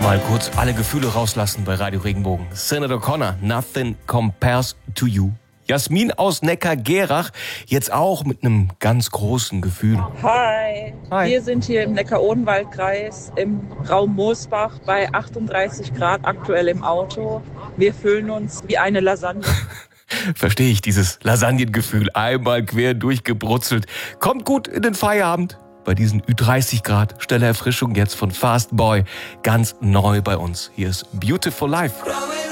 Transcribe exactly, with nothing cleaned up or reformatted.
Mal kurz alle Gefühle rauslassen bei Radio Regenbogen. Sinead O'Connor, Nothing Compares to You. Jasmin aus Neckargerach, jetzt auch mit einem ganz großen Gefühl. Hi. Hi. Wir sind hier im Neckar-Odenwald-Kreis im Raum Moosbach bei achtunddreißig Grad aktuell im Auto. Wir fühlen uns wie eine Lasagne. Verstehe ich, dieses Lasagnengefühl, einmal quer durchgebrutzelt. Kommt gut in den Feierabend. Bei diesen Ü dreißig Grad, Stelle Erfrischung jetzt von Fast Boy, ganz neu bei uns. Hier ist Beautiful Life.